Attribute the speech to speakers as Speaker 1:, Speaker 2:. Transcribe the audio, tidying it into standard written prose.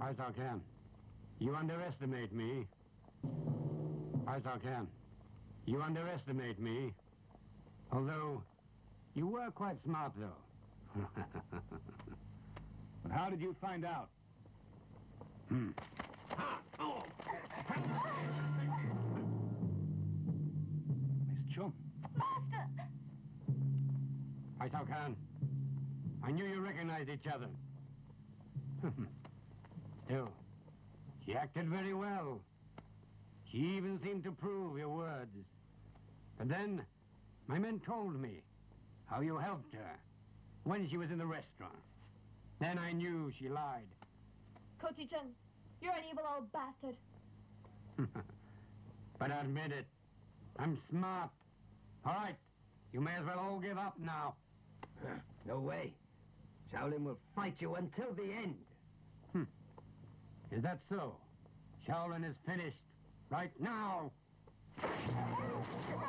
Speaker 1: Hai Cao Can, you underestimate me. Hai Cao Can, you underestimate me. Although, you were quite smart, though.
Speaker 2: But how did you find out? Miss Chum.
Speaker 3: Master!
Speaker 1: Hai Cao Can, I knew you recognized each other. Still, she acted very well. She even seemed to prove your words. But then, my men told me how you helped her when she was in the restaurant. Then I knew she lied.
Speaker 3: Kochi-Chung, you're an evil old bastard.
Speaker 1: But admit it, I'm smart. All right, you may as well all give up now.
Speaker 4: No way. Shaolin will fight you until the end.
Speaker 1: Is that so? Shaolin is finished right now.